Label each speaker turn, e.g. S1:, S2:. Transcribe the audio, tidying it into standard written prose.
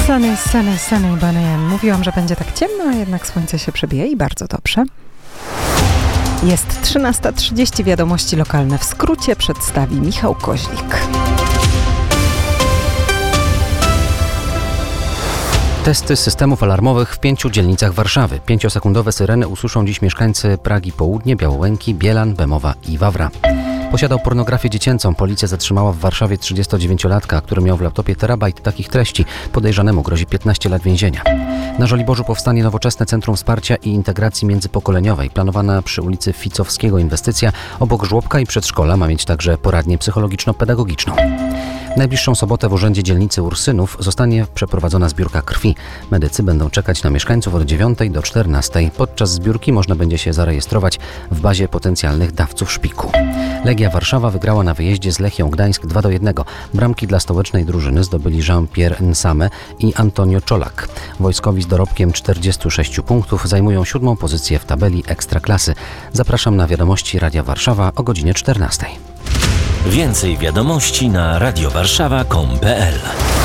S1: Sunny Bunny. Mówiłam, że będzie tak ciemno, a jednak słońce się przebije i bardzo dobrze. Jest 13:30, wiadomości lokalne w skrócie przedstawi Michał Koźlik.
S2: Testy systemów alarmowych w 5 dzielnicach Warszawy. 5-sekundowe syreny usłyszą dziś mieszkańcy Pragi Południe, Białołęki, Bielan, Bemowa i Wawra. Posiadał pornografię dziecięcą. Policja zatrzymała w Warszawie 39-latka, który miał w laptopie terabajt takich treści. Podejrzanemu grozi 15 lat więzienia. Na Żoliborzu powstanie nowoczesne Centrum Wsparcia i Integracji Międzypokoleniowej. Planowana przy ulicy Ficowskiego inwestycja obok żłobka i przedszkola ma mieć także poradnię psychologiczno-pedagogiczną. W najbliższą sobotę w Urzędzie Dzielnicy Ursynów zostanie przeprowadzona zbiórka krwi. Medycy będą czekać na mieszkańców od 9 do 14. Podczas zbiórki można będzie się zarejestrować w bazie potencjalnych dawców szpiku. Legia Warszawa wygrała na wyjeździe z Lechią Gdańsk 2-1. Bramki dla stołecznej drużyny zdobyli Jean-Pierre Nsame i Antonio Czolak. Wojskowi z dorobkiem 46 punktów zajmują 7. pozycję w tabeli Ekstraklasy. Zapraszam na wiadomości Radia Warszawa o godzinie 14.
S3: Więcej wiadomości na radiowarszawa.com.pl